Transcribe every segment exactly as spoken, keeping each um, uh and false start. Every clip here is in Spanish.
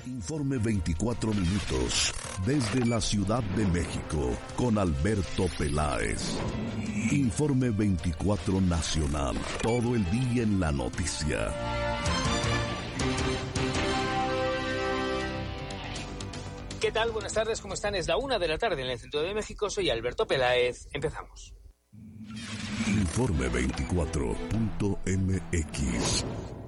Informe veinticuatro minutos desde la Ciudad de México con Alberto Peláez. Informe veinticuatro Nacional, todo el día en la noticia. ¿Qué tal? Buenas tardes, ¿cómo están? Es la una de la tarde en el centro de México. Soy Alberto Peláez. Empezamos. Informe veinticuatro punto m x.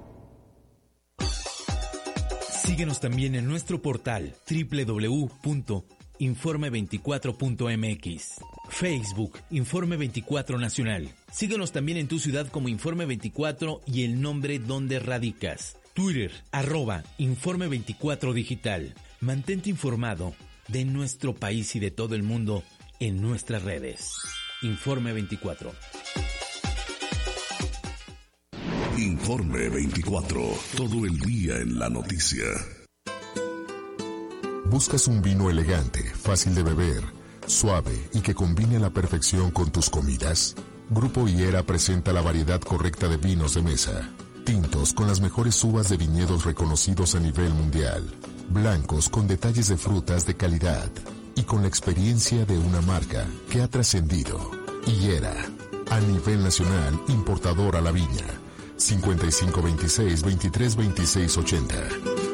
Síguenos también en nuestro portal doble u doble u doble u punto informe veinticuatro punto m x. Facebook, Informe veinticuatro Nacional. Síguenos también en tu ciudad como Informe veinticuatro y el nombre donde radicas. Twitter, arroba Informe veinticuatro Digital. Mantente informado de nuestro país y de todo el mundo en nuestras redes. Informe veinticuatro. Informe veinticuatro, todo el día en la noticia. ¿Buscas un vino elegante, fácil de beber, suave y que combine a la perfección con tus comidas? Grupo Higuera presenta la variedad correcta de vinos de mesa. Tintos con las mejores uvas de viñedos reconocidos a nivel mundial. Blancos con detalles de frutas de calidad. Y con la experiencia de una marca que ha trascendido. Higuera, a nivel nacional, importador a la viña. cincuenta y cinco veintiséis veintitrés veintiséis ochenta.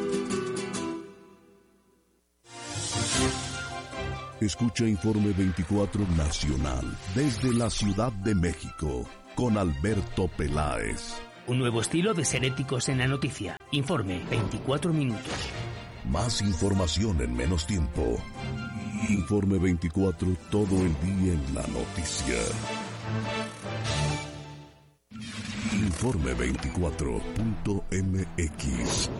Escucha Informe veinticuatro Nacional desde la Ciudad de México con Alberto Peláez. Un nuevo estilo de ser éticos en la noticia. Informe veinticuatro minutos. Más información en menos tiempo. Informe veinticuatro, todo el día en la noticia. Informe veinticuatro punto m x.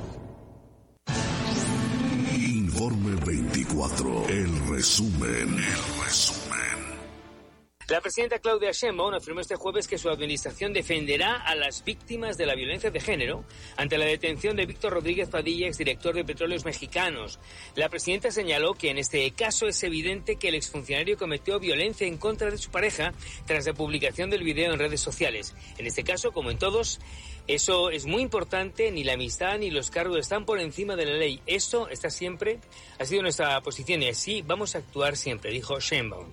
Informe veinticuatro, el resumen, el resumen. La presidenta Claudia Sheinbaum afirmó este jueves que su administración defenderá a las víctimas de la violencia de género ante la detención de Víctor Rodríguez Padilla, exdirector de Petróleos Mexicanos. La presidenta señaló que en este caso es evidente que el exfuncionario cometió violencia en contra de su pareja tras la publicación del video en redes sociales. En este caso, como en todos, eso es muy importante, ni la amistad ni los cargos están por encima de la ley. Eso está siempre, ha sido nuestra posición y así vamos a actuar siempre, dijo Sheinbaum.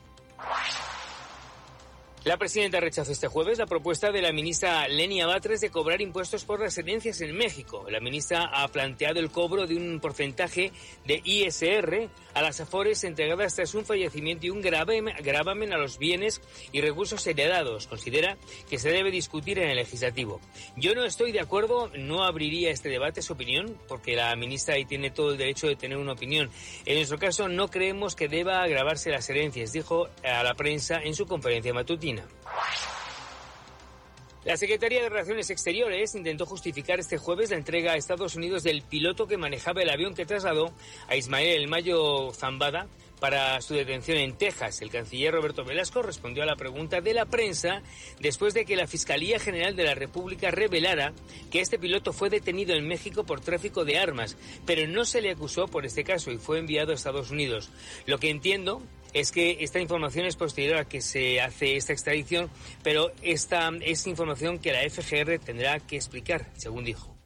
La presidenta rechazó este jueves la propuesta de la ministra Lenia Batres de cobrar impuestos por las herencias en México. La ministra ha planteado el cobro de un porcentaje de I S R a las afores entregadas tras un fallecimiento y un gravamen a los bienes y recursos heredados. Considera que se debe discutir en el legislativo. Yo no estoy de acuerdo, no abriría este debate, su opinión, porque la ministra ahí tiene todo el derecho de tener una opinión. En nuestro caso no creemos que deba agravarse las herencias, dijo a la prensa en su conferencia matutina. La Secretaría de Relaciones Exteriores intentó justificar este jueves la entrega a Estados Unidos del piloto que manejaba el avión que trasladó a Ismael El Mayo Zambada para su detención en Texas. El canciller Roberto Velasco respondió a la pregunta de la prensa después de que la Fiscalía General de la República revelara que este piloto fue detenido en México por tráfico de armas, pero no se le acusó por este caso y fue enviado a Estados Unidos. Lo que entiendo es que esta información es posterior a que se hace esta extradición, pero esta es información que la F G R tendrá que explicar, según dijo.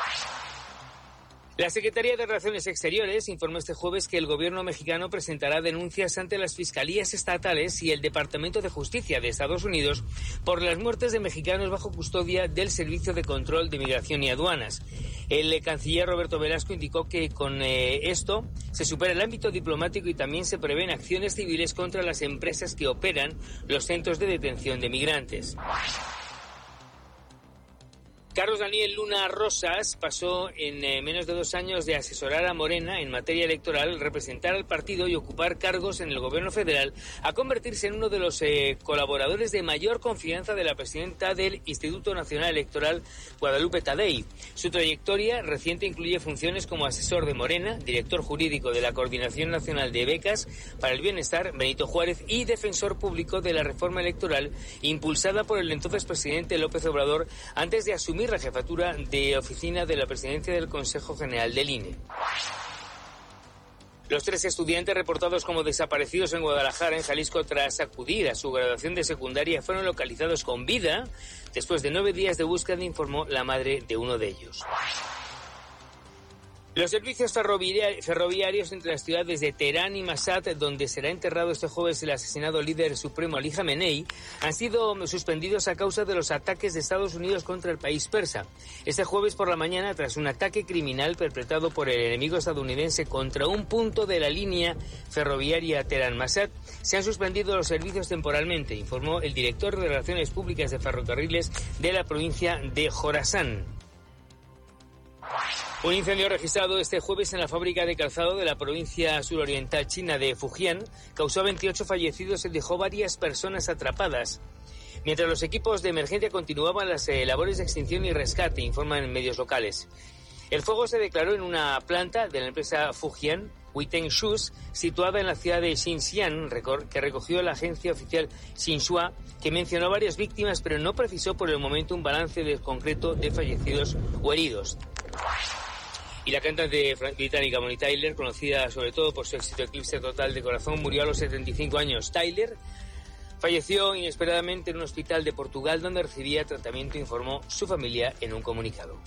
La Secretaría de Relaciones Exteriores informó este jueves que el gobierno mexicano presentará denuncias ante las fiscalías estatales y el Departamento de Justicia de Estados Unidos por las muertes de mexicanos bajo custodia del Servicio de Control de Migración y Aduanas. El canciller Roberto Velasco indicó que con eh, esto se supera el ámbito diplomático y también se prevén acciones civiles contra las empresas que operan los centros de detención de migrantes. Carlos Daniel Luna Rosas pasó en eh, menos de dos años de asesorar a Morena en materia electoral, representar al partido y ocupar cargos en el gobierno federal, a convertirse en uno de los eh, colaboradores de mayor confianza de la presidenta del Instituto Nacional Electoral, Guadalupe Tadei. Su trayectoria reciente incluye funciones como asesor de Morena, director jurídico de la Coordinación Nacional de Becas para el Bienestar, Benito Juárez, y defensor público de la reforma electoral impulsada por el entonces presidente López Obrador antes de asumir la jefatura de oficina de la presidencia del Consejo General del I N E. Los tres estudiantes reportados como desaparecidos en Guadalajara, en Jalisco, tras acudir a su graduación de secundaria, fueron localizados con vida después de nueve días de búsqueda, informó la madre de uno de ellos. Los servicios ferroviarios entre las ciudades de Teherán y Mashhad, donde será enterrado este jueves el asesinado líder supremo Ali Khamenei, han sido suspendidos a causa de los ataques de Estados Unidos contra el país persa. Este jueves por la mañana, tras un ataque criminal perpetrado por el enemigo estadounidense contra un punto de la línea ferroviaria Teherán-Mashhad, se han suspendido los servicios temporalmente, informó el director de Relaciones Públicas de Ferrocarriles de la provincia de Jorasán. Un incendio registrado este jueves en la fábrica de calzado de la provincia suroriental china de Fujian causó veintiocho fallecidos y dejó varias personas atrapadas. Mientras los equipos de emergencia continuaban las eh, labores de extinción y rescate, informan medios locales. El fuego se declaró en una planta de la empresa Fujian Witeng Shoes, situada en la ciudad de Xinxiang, que recogió la agencia oficial Xinhua, que mencionó varias víctimas, pero no precisó por el momento un balance de concreto de fallecidos o heridos. Y la cantante británica Bonnie Tyler, conocida sobre todo por su éxito Eclipse Total de Corazón, murió a los setenta y cinco años. Tyler falleció inesperadamente en un hospital de Portugal donde recibía tratamiento, informó su familia en un comunicado.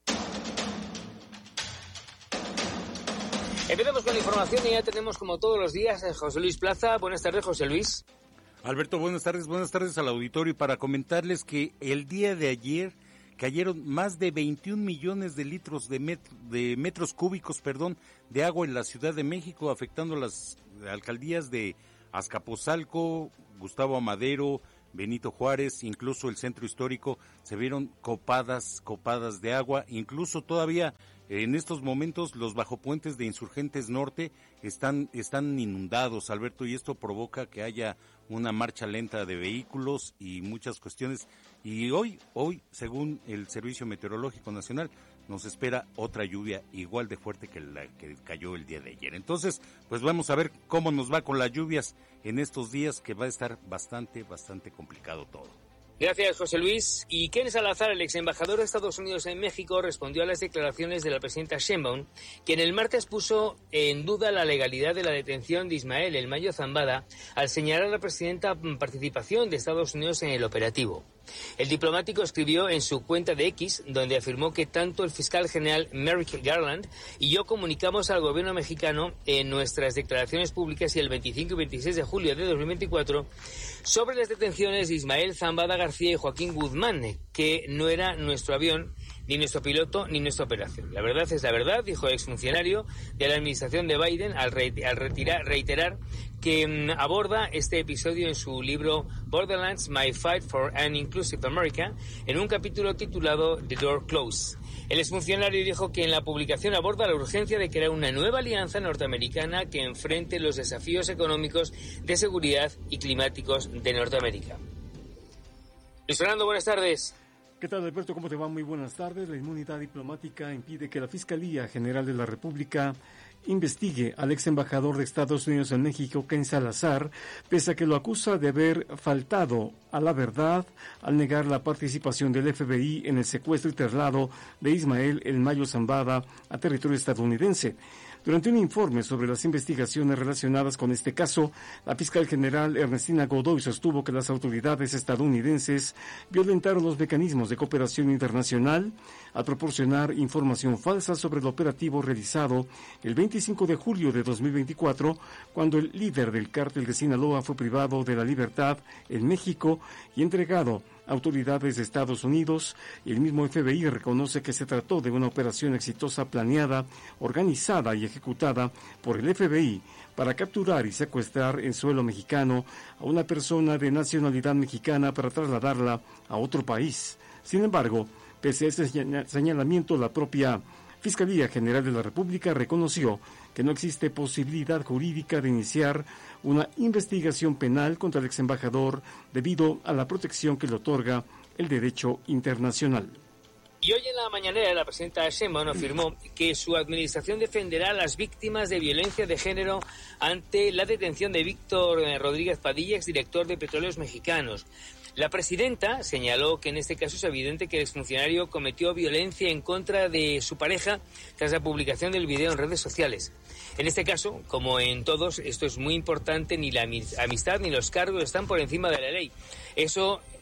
Empezamos con la información y ya tenemos, como todos los días, a José Luis Plaza. Buenas tardes, José Luis. Alberto, buenas tardes, buenas tardes al auditorio, y para comentarles que el día de ayer cayeron más de veintiún millones de litros de, met- de metros cúbicos, perdón, de agua en la Ciudad de México, afectando las alcaldías de Azcapotzalco, Gustavo Amadero, Benito Juárez, incluso el centro histórico. Se vieron copadas, copadas de agua, incluso todavía en estos momentos los bajopuentes de Insurgentes Norte están, están inundados, Alberto, y esto provoca que haya una marcha lenta de vehículos y muchas cuestiones. Y hoy, hoy, según el Servicio Meteorológico Nacional, nos espera otra lluvia igual de fuerte que la que cayó el día de ayer. Entonces, pues vamos a ver cómo nos va con las lluvias en estos días, que va a estar bastante, bastante complicado todo. Gracias, José Luis. Y Ken Salazar, el ex embajador de Estados Unidos en México, respondió a las declaraciones de la presidenta Sheinbaum, quien el martes puso en duda la legalidad de la detención de Ismael El Mayo Zambada al señalar a la presidenta participación de Estados Unidos en el operativo. El diplomático escribió en su cuenta de X, donde afirmó que tanto el fiscal general Merrick Garland y yo comunicamos al gobierno mexicano en nuestras declaraciones públicas y el veinticinco y veintiséis de julio de dos mil veinticuatro sobre las detenciones de Ismael Zambada García y Joaquín Guzmán, que no era nuestro avión, ni nuestro piloto, ni nuestra operación. La verdad es la verdad, dijo el exfuncionario de la administración de Biden al, re- al retirar, reiterar que um, aborda este episodio en su libro Borderlands, My Fight for an Inclusive America, en un capítulo titulado The Door Closed. El exfuncionario dijo que en la publicación aborda la urgencia de crear una nueva alianza norteamericana que enfrente los desafíos económicos, de seguridad y climáticos de Norteamérica. Luis Fernando, buenas tardes. ¿Qué tal, Alberto? ¿Cómo te va? Muy buenas tardes. La inmunidad diplomática impide que la Fiscalía General de la República investigue al ex embajador de Estados Unidos en México, Ken Salazar, pese a que lo acusa de haber faltado a la verdad al negar la participación del F B I en el secuestro y traslado de Ismael El Mayo Zambada a territorio estadounidense. Durante un informe sobre las investigaciones relacionadas con este caso, la fiscal general Ernestina Godoy sostuvo que las autoridades estadounidenses violentaron los mecanismos de cooperación internacional al proporcionar información falsa sobre el operativo realizado el veinticinco de julio de dos mil veinticuatro, cuando el líder del cártel de Sinaloa fue privado de la libertad en México y entregado a autoridades de Estados Unidos. Y el mismo F B I reconoce que se trató de una operación exitosa planeada, organizada y ejecutada por el F B I para capturar y secuestrar en suelo mexicano a una persona de nacionalidad mexicana para trasladarla a otro país. Sin embargo, pese a ese señalamiento, la propia Fiscalía General de la República reconoció que no existe posibilidad jurídica de iniciar una investigación penal contra el ex embajador debido a la protección que le otorga el derecho internacional. Y hoy en la mañanera la presidenta Sheinbaum afirmó que su administración defenderá a las víctimas de violencia de género ante la detención de Víctor Rodríguez Padilla, exdirector de Petróleos Mexicanos. La presidenta señaló que en este caso es evidente que el exfuncionario cometió violencia en contra de su pareja tras la publicación del video en redes sociales. En este caso, como en todos, esto es muy importante, ni la amistad ni los cargos están por encima de la ley. Eso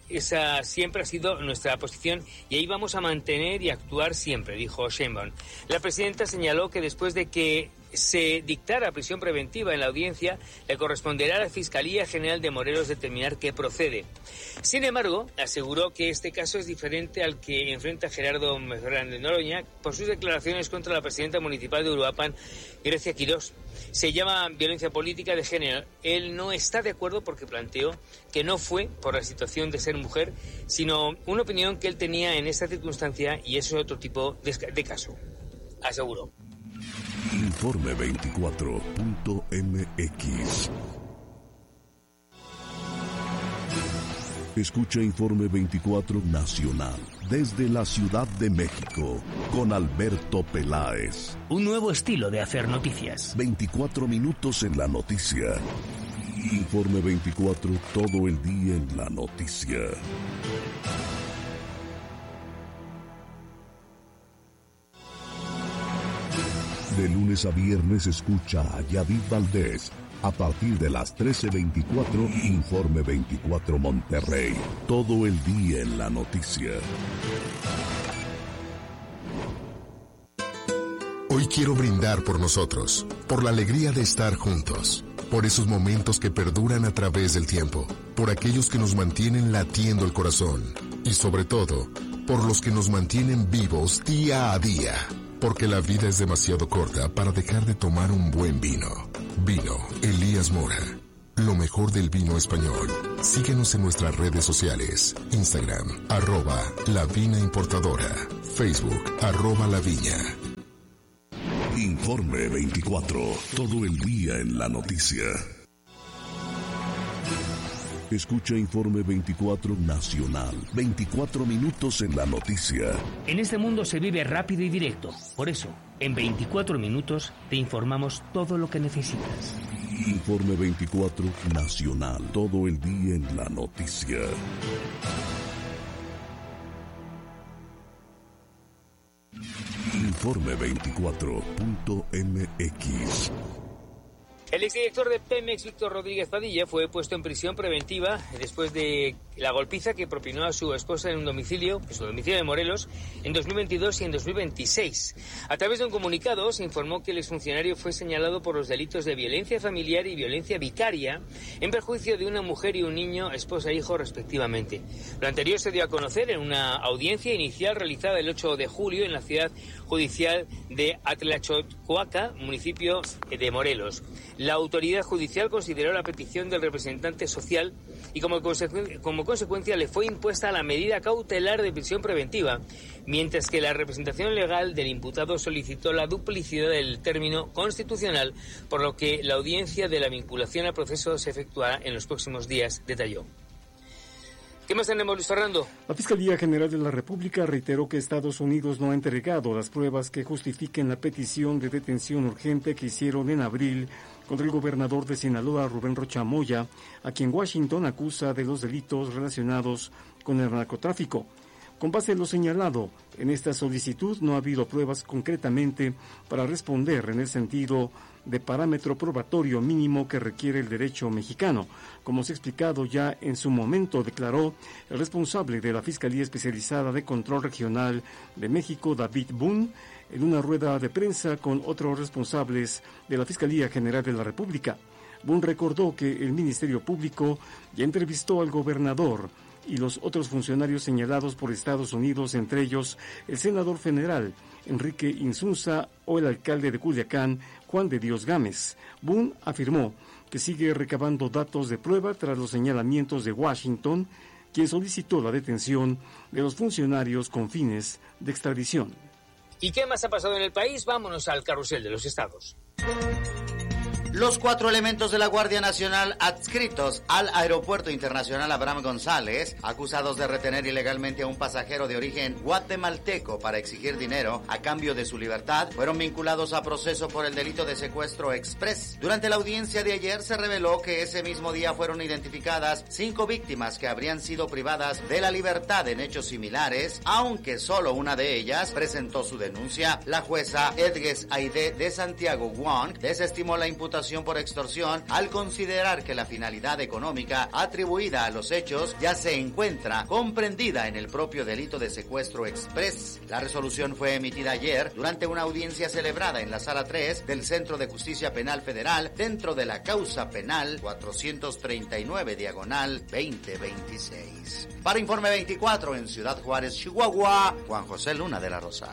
esa siempre ha sido nuestra posición y ahí vamos a mantener y actuar siempre, dijo Sheinbaum. La presidenta señaló que después de que se dictara prisión preventiva en la audiencia, le corresponderá a la Fiscalía General de Morelos determinar qué procede. Sin embargo, aseguró que este caso es diferente al que enfrenta Gerardo Fernández Noroña por sus declaraciones contra la presidenta municipal de Uruapan, Grecia Quirós. Se llama violencia política de género. Él no está de acuerdo porque planteó que no fue por la situación de ser mujer, sino una opinión que él tenía en esta circunstancia y eso es otro tipo de, de caso, aseguró. Informe veinticuatro punto m x. Escucha Informe veinticuatro Nacional desde la Ciudad de México con Alberto Peláez. Un nuevo estilo de hacer noticias. veinticuatro minutos en la noticia. Informe veinticuatro, todo el día en la noticia. De lunes a viernes escucha a Yadid Valdés. A partir de las trece veinticuatro, Informe veinticuatro Monterrey. Todo el día en la noticia. Hoy quiero brindar por nosotros, por la alegría de estar juntos, por esos momentos que perduran a través del tiempo, por aquellos que nos mantienen latiendo el corazón y sobre todo, por los que nos mantienen vivos día a día. Porque la vida es demasiado corta para dejar de tomar un buen vino. Vino Elías Mora. Lo mejor del vino español. Síguenos en nuestras redes sociales. Instagram, arroba La Vina Importadora. Facebook, arroba La Viña. Informe veinticuatro. Todo el día en la noticia. Escucha Informe veinticuatro Nacional. veinticuatro minutos en la noticia. En este mundo se vive rápido y directo. Por eso, en veinticuatro minutos te informamos todo lo que necesitas. Informe veinticuatro Nacional. Todo el día en la noticia. Informe veinticuatro punto m x. El exdirector de Pemex, Víctor Rodríguez Padilla, fue puesto en prisión preventiva después de la golpiza que propinó a su esposa en un domicilio, en su domicilio de Morelos, en dos mil veintidós y en dos mil veintiséis. A través de un comunicado se informó que el exfuncionario fue señalado por los delitos de violencia familiar y violencia vicaria en perjuicio de una mujer y un niño, esposa e hijo respectivamente. Lo anterior se dio a conocer en una audiencia inicial realizada el ocho de julio en la ciudad judicial de Atlachotcoaca, municipio de Morelos. La autoridad judicial consideró la petición del representante social y como, consecu- como consecuencia le fue impuesta la medida cautelar de prisión preventiva, mientras que la representación legal del imputado solicitó la duplicidad del término constitucional, por lo que la audiencia de la vinculación al proceso se efectuará en los próximos días, detalló. ¿Qué más tenemos, Luis Fernando? La Fiscalía General de la República reiteró que Estados Unidos no ha entregado las pruebas que justifiquen la petición de detención urgente que hicieron en abril contra el gobernador de Sinaloa, Rubén Rocha Moya, a quien Washington acusa de los delitos relacionados con el narcotráfico. Con base en lo señalado, en esta solicitud no ha habido pruebas concretamente para responder en el sentido de parámetro probatorio mínimo que requiere el derecho mexicano. Como se ha explicado ya en su momento, declaró el responsable de la Fiscalía Especializada de Control Regional de México, David Boone, en una rueda de prensa con otros responsables de la Fiscalía General de la República. Boone recordó que el Ministerio Público ya entrevistó al gobernador y los otros funcionarios señalados por Estados Unidos, entre ellos el senador federal Enrique Insunza o el alcalde de Culiacán, Juan de Dios Gámez. Boone afirmó que sigue recabando datos de prueba tras los señalamientos de Washington, quien solicitó la detención de los funcionarios con fines de extradición. ¿Y qué más ha pasado en el país? Vámonos al carrusel de los estados. Los cuatro elementos de la Guardia Nacional adscritos al Aeropuerto Internacional Abraham González, acusados de retener ilegalmente a un pasajero de origen guatemalteco para exigir dinero a cambio de su libertad, fueron vinculados a proceso por el delito de secuestro express. Durante la audiencia de ayer se reveló que ese mismo día fueron identificadas cinco víctimas que habrían sido privadas de la libertad en hechos similares, aunque solo una de ellas presentó su denuncia. La jueza Edges Aide de Santiago Wong desestimó la imputación actuación por extorsión al considerar que la finalidad económica atribuida a los hechos ya se encuentra comprendida en el propio delito de secuestro express. La resolución fue emitida ayer durante una audiencia celebrada en la Sala tres del Centro de Justicia Penal Federal dentro de la causa penal cuatrocientos treinta y nueve diagonal veinte veintiséis. Para Informe veinticuatro en Ciudad Juárez, Chihuahua, Juan José Luna de la Rosa.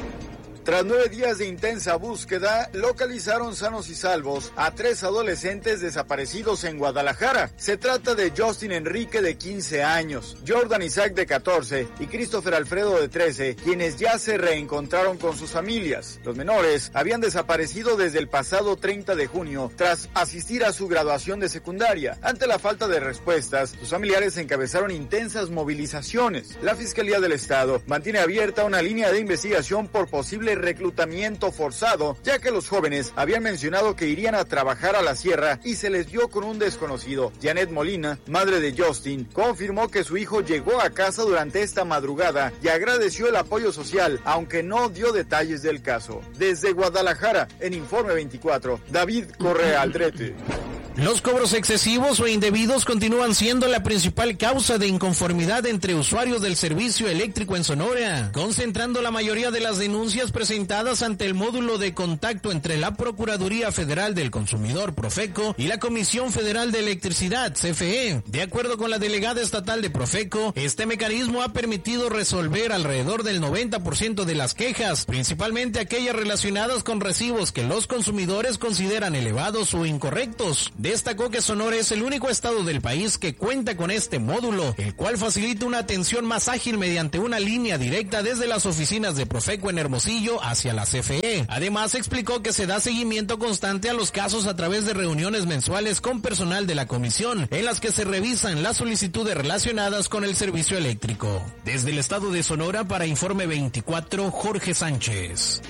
Tras nueve días de intensa búsqueda, localizaron sanos y salvos a tres adolescentes desaparecidos en Guadalajara. Se trata de Justin Enrique, de quince años, Jordan Isaac, de catorce, y Christopher Alfredo, de trece, quienes ya se reencontraron con sus familias. Los menores habían desaparecido desde el pasado treinta de junio, tras asistir a su graduación de secundaria. Ante la falta de respuestas, sus familiares encabezaron intensas movilizaciones. La Fiscalía del Estado mantiene abierta una línea de investigación por posible reclutamiento forzado, ya que los jóvenes habían mencionado que irían a trabajar a la sierra y se les dio con un desconocido. Janet Molina, madre de Justin, confirmó que su hijo llegó a casa durante esta madrugada y agradeció el apoyo social, aunque no dio detalles del caso. Desde Guadalajara, en Informe veinticuatro, David Correa Aldrete. Los cobros excesivos o indebidos continúan siendo la principal causa de inconformidad entre usuarios del servicio eléctrico en Sonora, concentrando la mayoría de las denuncias presentadas ante el módulo de contacto entre la Procuraduría Federal del Consumidor, Profeco, y la Comisión Federal de Electricidad, C F E. De acuerdo con la delegada estatal de Profeco, este mecanismo ha permitido resolver alrededor del noventa por ciento de las quejas, principalmente aquellas relacionadas con recibos que los consumidores consideran elevados o incorrectos. Destacó que Sonora es el único estado del país que cuenta con este módulo, el cual facilita una atención más ágil mediante una línea directa desde las oficinas de Profeco en Hermosillo hacia la C F E. Además, explicó que se da seguimiento constante a los casos a través de reuniones mensuales con personal de la comisión, en las que se revisan las solicitudes relacionadas con el servicio eléctrico. Desde el estado de Sonora, para Informe veinticuatro, Jorge Sánchez.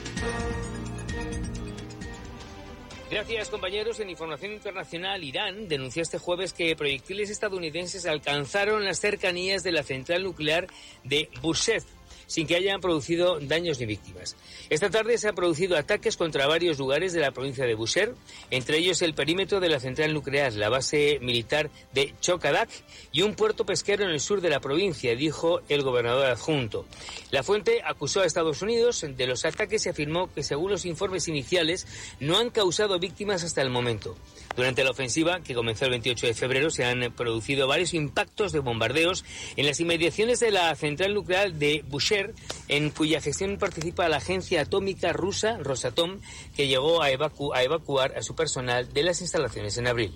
Gracias, compañeros. En información internacional, Irán denunció este jueves que proyectiles estadounidenses alcanzaron las cercanías de la central nuclear de Bushehr, sin que hayan producido daños ni víctimas. Esta tarde se han producido ataques contra varios lugares de la provincia de Bushehr, entre ellos el perímetro de la central nuclear, la base militar de Chokadak y un puerto pesquero en el sur de la provincia, dijo el gobernador adjunto. La fuente acusó a Estados Unidos de los ataques y afirmó que, según los informes iniciales, no han causado víctimas hasta el momento. Durante la ofensiva, que comenzó el veintiocho de febrero, se han producido varios impactos de bombardeos en las inmediaciones de la central nuclear de Bushehr, en cuya gestión participa la agencia atómica rusa Rosatom, que llegó a, evacu- a evacuar a su personal de las instalaciones en abril.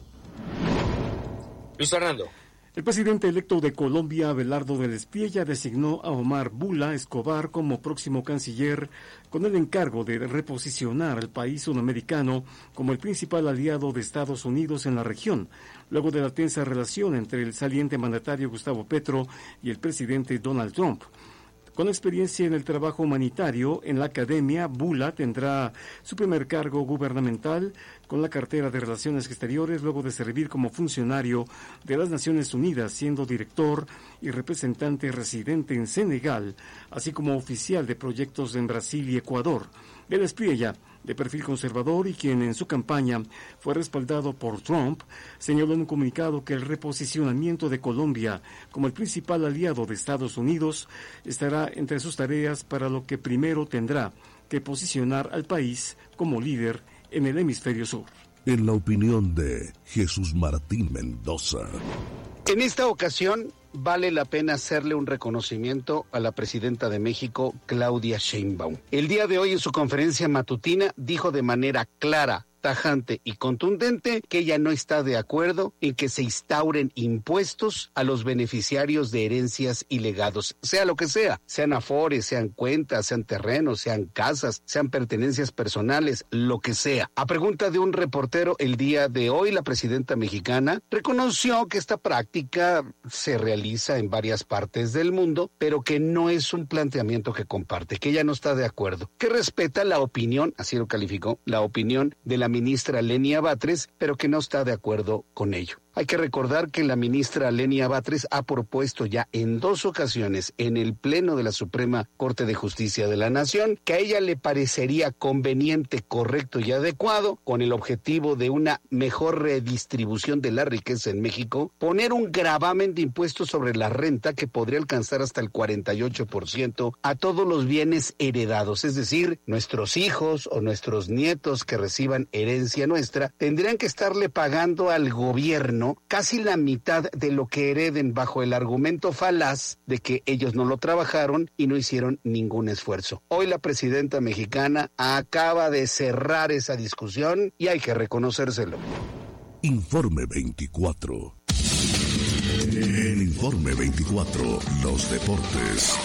Luis Fernando. El presidente electo de Colombia, Abelardo del Espriella, designó a Omar Bula Escobar como próximo canciller, con el encargo de reposicionar al país sudamericano como el principal aliado de Estados Unidos en la región, luego de la tensa relación entre el saliente mandatario Gustavo Petro y el presidente Donald Trump. Con experiencia en el trabajo humanitario en la academia, Bula tendrá su primer cargo gubernamental con la cartera de Relaciones Exteriores, luego de servir como funcionario de las Naciones Unidas, siendo director y representante residente en Senegal, así como oficial de proyectos en Brasil y Ecuador. Del Espriella, de perfil conservador y quien en su campaña fue respaldado por Trump, señaló en un comunicado que el reposicionamiento de Colombia como el principal aliado de Estados Unidos estará entre sus tareas, para lo que primero tendrá que posicionar al país como líder en el hemisferio sur. En la opinión de Jesús Martín Mendoza. En esta ocasión vale la pena hacerle un reconocimiento a la presidenta de México, Claudia Sheinbaum. El día de hoy, en su conferencia matutina, dijo de manera clara, tajante y contundente que ella no está de acuerdo en que se instauren impuestos a los beneficiarios de herencias y legados, sea lo que sea, sean afores, sean cuentas, sean terrenos, sean casas, sean pertenencias personales, lo que sea. A pregunta de un reportero el día de hoy, la presidenta mexicana reconoció que esta práctica se realiza en varias partes del mundo, pero que no es un planteamiento que comparte, que ella no está de acuerdo, que respeta la opinión, así lo calificó, la opinión de la ministra Lenia Batres, pero que no está de acuerdo con ello. Hay que recordar que la ministra Lenia Batres ha propuesto ya en dos ocasiones en el Pleno de la Suprema Corte de Justicia de la Nación que a ella le parecería conveniente, correcto y adecuado, con el objetivo de una mejor redistribución de la riqueza en México, poner un gravamen de impuestos sobre la renta que podría alcanzar hasta el cuarenta y ocho por ciento a todos los bienes heredados, es decir, nuestros hijos o nuestros nietos que reciban herencia nuestra tendrían que estarle pagando al gobierno casi la mitad de lo que hereden bajo el argumento falaz de que ellos no lo trabajaron y no hicieron ningún esfuerzo. Hoy la presidenta mexicana acaba de cerrar esa discusión y hay que reconocérselo. Informe veinticuatro. En Informe veinticuatro, los deportes.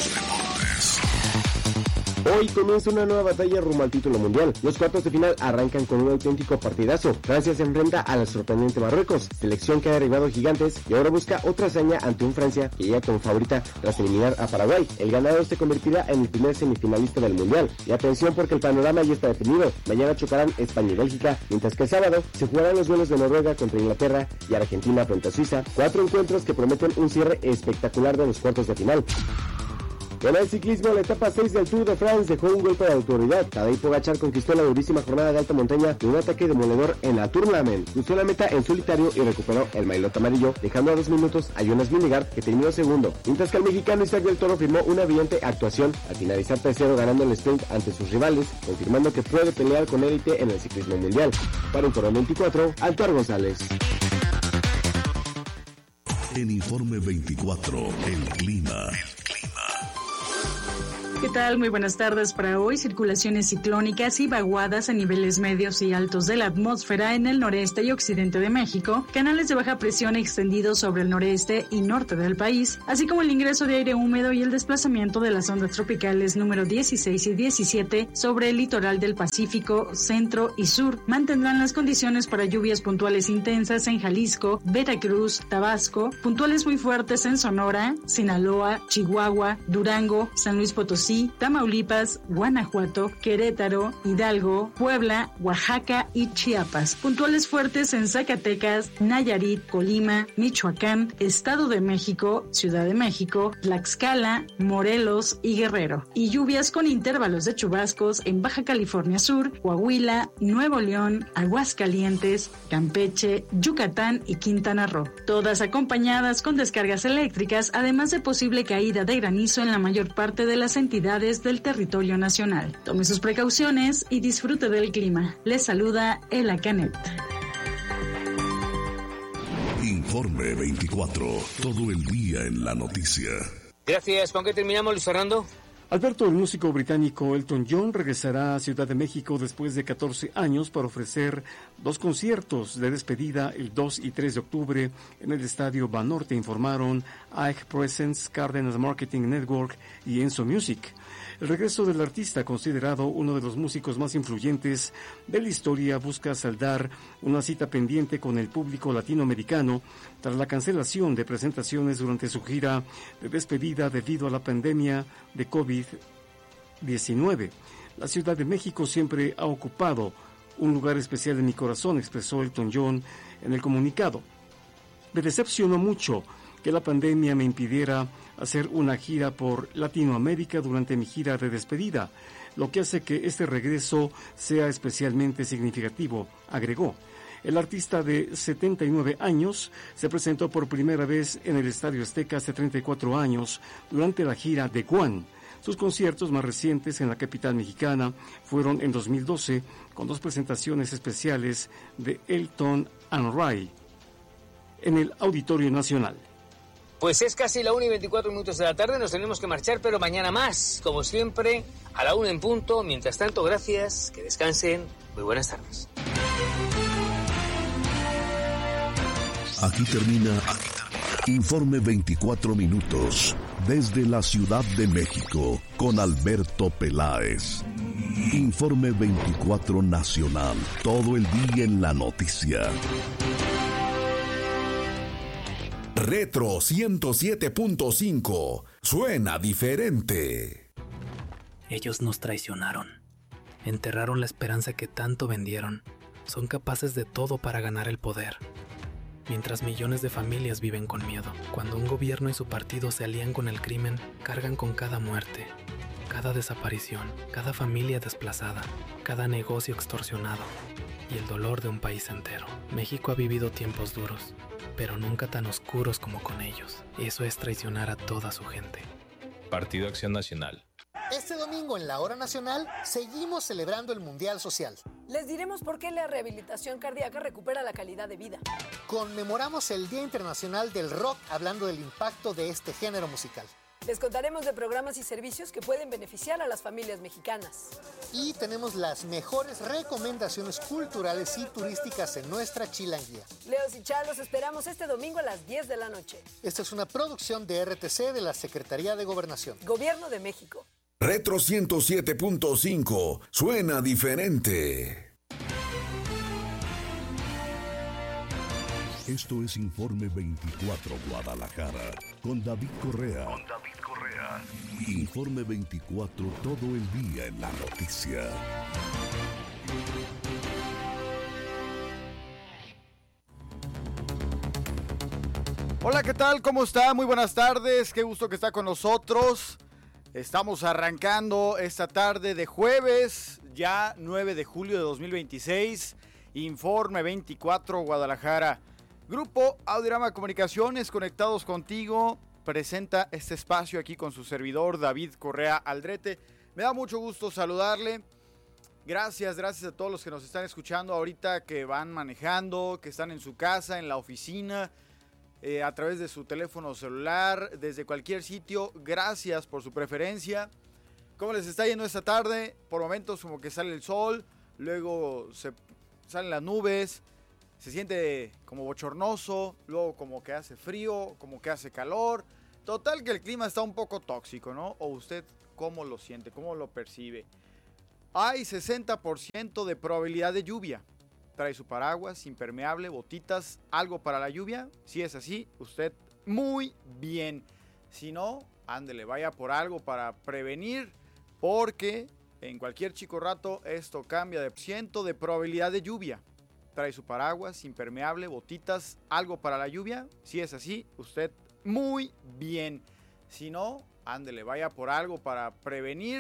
Hoy comienza una nueva batalla rumbo al título mundial. Los cuartos de final arrancan con un auténtico partidazo. Francia se enfrenta a la sorprendente Marruecos, selección que ha derribado gigantes y ahora busca otra hazaña ante un Francia que llega como favorita tras eliminar a Paraguay. El ganador se convertirá en el primer semifinalista del mundial. Y atención porque el panorama ya está definido. Mañana chocarán España y Bélgica, mientras que el sábado se jugarán los duelos de Noruega contra Inglaterra y Argentina frente a Suiza. Cuatro encuentros que prometen un cierre espectacular de los cuartos de final. En el ciclismo, la etapa seis del Tour de France dejó un golpe de autoridad. Tadej Pogačar conquistó la durísima jornada de alta montaña de un ataque demoledor en la Tourmalet. Cruzó la meta en solitario y recuperó el maillot amarillo, dejando a dos minutos a Jonas Vingegaard, que terminó segundo. Mientras que el mexicano Isaac del Toro firmó una brillante actuación al finalizar tercero ganando el sprint ante sus rivales, confirmando que puede pelear con élite en el ciclismo mundial. Para Informe veinticuatro, Altuar González. En Informe veinticuatro, el clima. ¿Qué tal? Muy buenas tardes para hoy. Circulaciones ciclónicas y vaguadas a niveles medios y altos de la atmósfera en el noreste y occidente de México, canales de baja presión extendidos sobre el noreste y norte del país, así como el ingreso de aire húmedo y el desplazamiento de las ondas tropicales número dieciséis y diecisiete sobre el litoral del Pacífico, centro y sur, mantendrán las condiciones para lluvias puntuales intensas en Jalisco, Veracruz, Tabasco, puntuales muy fuertes en Sonora, Sinaloa, Chihuahua, Durango, San Luis Potosí, Tamaulipas, Guanajuato, Querétaro, Hidalgo, Puebla, Oaxaca y Chiapas. Puntuales fuertes en Zacatecas, Nayarit, Colima, Michoacán, Estado de México, Ciudad de México, Tlaxcala, Morelos y Guerrero. Y lluvias con intervalos de chubascos en Baja California Sur, Coahuila, Nuevo León, Aguascalientes, Campeche, Yucatán y Quintana Roo. Todas acompañadas con descargas eléctricas, además de posible caída de granizo en la mayor parte de las entidades del territorio nacional. Tome sus precauciones y disfrute del clima. Les saluda Ela Canet. Informe veinticuatro, todo el día en la noticia. Gracias. ¿Con qué terminamos, Luis Fernando? Alberto, el músico británico Elton John, regresará a Ciudad de México después de catorce años para ofrecer dos conciertos de despedida el dos y tres de octubre en el Estadio Banorte, informaron Ike Presents, Cárdenas Marketing Network y Enzo Music. El regreso del artista, considerado uno de los músicos más influyentes de la historia, busca saldar una cita pendiente con el público latinoamericano tras la cancelación de presentaciones durante su gira de despedida debido a la pandemia de COVID diecinueve. La Ciudad de México siempre ha ocupado un lugar especial en mi corazón, expresó Elton John en el comunicado. Me decepcionó mucho que la pandemia me impidiera hacer una gira por Latinoamérica durante mi gira de despedida, lo que hace que este regreso sea especialmente significativo, agregó. El artista de setenta y nueve años se presentó por primera vez en el Estadio Azteca hace treinta y cuatro años durante la gira de One. Sus conciertos más recientes en la capital mexicana fueron en dos mil doce con dos presentaciones especiales de Elton and Ray en el Auditorio Nacional. Pues es casi la una y veinticuatro minutos de la tarde, nos tenemos que marchar, pero mañana más, como siempre, a la una en punto. Mientras tanto, gracias, que descansen, muy buenas tardes. Aquí termina Informe veinticuatro minutos, desde la Ciudad de México, con Alberto Peláez. Informe veinticuatro Nacional, todo el día en la noticia. Retro ciento siete punto cinco. Suena diferente. Ellos nos traicionaron. Enterraron la esperanza que tanto vendieron. Son capaces de todo para ganar el poder. mientras millones de familias viven con miedo. Cuando un gobierno y su partido se alían con el crimen, cargan con cada muerte, cada desaparición, cada familia desplazada, cada negocio extorsionado y el dolor de un país entero. México ha vivido tiempos duros, pero nunca tan oscuros como con ellos. Eso es traicionar a toda su gente. Partido Acción Nacional. Este domingo en la Hora Nacional seguimos celebrando el Mundial Social. Les diremos por qué la rehabilitación cardíaca recupera la calidad de vida. Conmemoramos el Día Internacional del Rock hablando del impacto de este género musical. Les contaremos de programas y servicios que pueden beneficiar a las familias mexicanas. Y tenemos las mejores recomendaciones culturales y turísticas en nuestra chilanguía. Leos y Chá, los esperamos este domingo a las diez de la noche. Esta es una producción de R T C de la Secretaría de Gobernación. Gobierno de México. Retro ciento siete punto cinco, suena diferente. Esto es Informe veinticuatro Guadalajara, con David Correa. Con David Correa. Informe veinticuatro, todo el día en la noticia. Hola, ¿qué tal? ¿Cómo está? Muy buenas tardes, qué gusto que está con nosotros. Estamos arrancando esta tarde de jueves, ya nueve de julio de dos mil veintiséis, Informe veinticuatro Guadalajara. Grupo Audiorama Comunicaciones, conectados contigo, presenta este espacio aquí con su servidor David Correa Aldrete. Me da mucho gusto saludarle. Gracias, gracias a todos los que nos están escuchando ahorita, que van manejando, que están en su casa, en la oficina, Eh, a través de su teléfono celular, desde cualquier sitio. Gracias por su preferencia. ¿Cómo les está yendo esta tarde? Por momentos como que sale el sol, luego se salen las nubes, se siente como bochornoso, luego como que hace frío, como que hace calor. Total que el clima está un poco tóxico, ¿no? ¿O usted cómo lo siente, cómo lo percibe? Hay sesenta por ciento de probabilidad de lluvia. Trae su paraguas, impermeable, botitas, algo para la lluvia. Si es así, usted muy bien. Si no, ándele, vaya por algo para prevenir, porque en cualquier chico rato esto cambia de ciento de probabilidad de lluvia. Trae su paraguas, impermeable, botitas, algo para la lluvia. Si es así, usted muy bien. Si no, ándele, vaya por algo para prevenir,